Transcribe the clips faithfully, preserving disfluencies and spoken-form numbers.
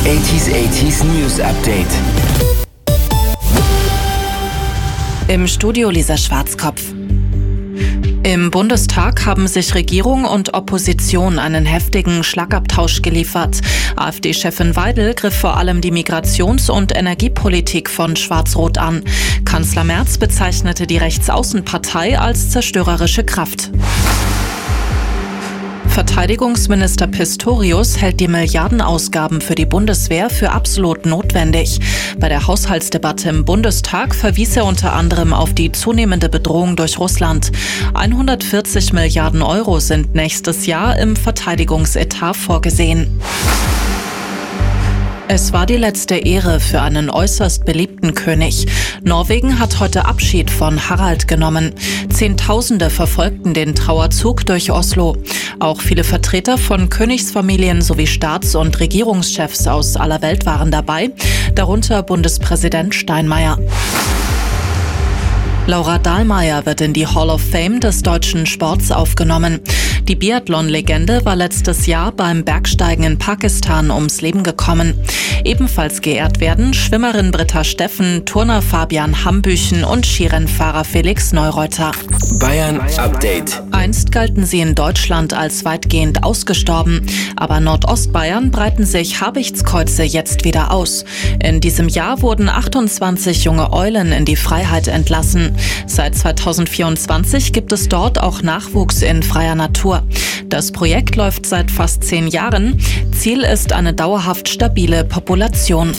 achtziger achtziger News Update. Im Studio Lisa Schwarzkopf. Im Bundestag haben sich Regierung und Opposition einen heftigen Schlagabtausch geliefert. AfD-Chefin Weidel griff vor allem die Migrations- und Energiepolitik von Schwarz-Rot an. Kanzler Merz bezeichnete die Rechtsaußenpartei als zerstörerische Kraft. Verteidigungsminister Pistorius hält die Milliardenausgaben für die Bundeswehr für absolut notwendig. Bei der Haushaltsdebatte im Bundestag verwies er unter anderem auf die zunehmende Bedrohung durch Russland. hundertvierzig Milliarden Euro sind nächstes Jahr im Verteidigungsetat vorgesehen. Es war die letzte Ehre für einen äußerst beliebten König. Norwegen hat heute Abschied von Harald genommen. Zehntausende verfolgten den Trauerzug durch Oslo. Auch viele Vertreter von Königsfamilien sowie Staats- und Regierungschefs aus aller Welt waren dabei, darunter Bundespräsident Steinmeier. Laura Dahlmeier wird in die Hall of Fame des deutschen Sports aufgenommen. Die Biathlon-Legende war letztes Jahr beim Bergsteigen in Pakistan ums Leben gekommen. Ebenfalls geehrt werden Schwimmerin Britta Steffen, Turner Fabian Hambüchen und Skirennfahrer Felix Neureuter. Bayern Update. Einst galten sie in Deutschland als weitgehend ausgestorben, aber Nordostbayern breiten sich Habichtskäuze jetzt wieder aus. In diesem Jahr wurden achtundzwanzig junge Eulen in die Freiheit entlassen. Seit zweitausendvierundzwanzig gibt es dort auch Nachwuchs in freier Natur. Das Projekt läuft seit fast zehn Jahren. Ziel ist eine dauerhaft stabile Population.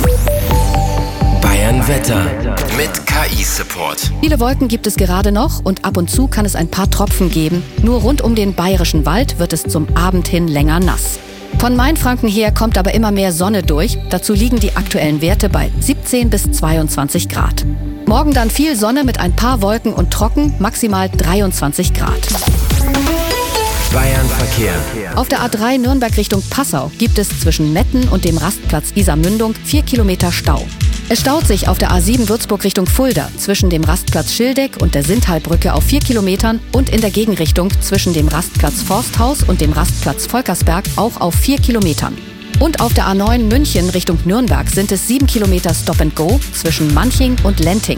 Bayern Wetter mit K I-Support. Viele Wolken gibt es gerade noch und ab und zu kann es ein paar Tropfen geben. Nur rund um den Bayerischen Wald wird es zum Abend hin länger nass. Von Mainfranken her kommt aber immer mehr Sonne durch. Dazu liegen die aktuellen Werte bei siebzehn bis zweiundzwanzig Grad. Morgen dann viel Sonne mit ein paar Wolken und trocken, maximal dreiundzwanzig Grad. Bayern Verkehr. Auf der A drei Nürnberg Richtung Passau gibt es zwischen Metten und dem Rastplatz Isarmündung vier Kilometer Stau. Es staut sich auf der A sieben Würzburg Richtung Fulda zwischen dem Rastplatz Schildeck und der Sindtalbrücke auf vier Kilometern und in der Gegenrichtung zwischen dem Rastplatz Forsthaus und dem Rastplatz Volkersberg auch auf vier Kilometern. Und auf der A neun München Richtung Nürnberg sind es sieben Kilometer Stop and Go zwischen Manching und Lenting.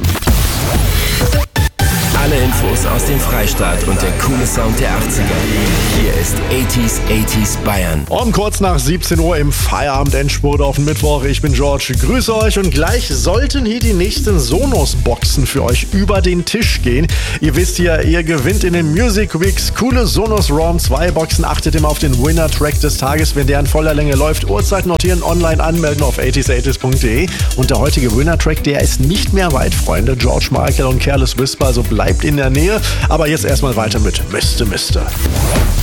Alle Infos aus dem Freistaat und der coole Sound der achtziger. Hier ist achtziger achtziger Bayern. Um kurz nach siebzehn Uhr im Feierabend-Endspurt auf den Mittwoch. Ich bin George, grüße euch und gleich sollten hier die nächsten Sonos-Boxen für euch über den Tisch gehen. Ihr wisst ja, ihr gewinnt in den Music Weeks coole Sonos Roam zwei Boxen. Achtet immer auf den Winner-Track des Tages, wenn der in voller Länge läuft. Uhrzeit notieren, online anmelden auf achtziger achtziger punkt de. Und der heutige Winner-Track, der ist nicht mehr weit, Freunde. George Michael und Careless Whisper, also bleibt in der Nähe. Aber jetzt erstmal weiter mit Mister Mister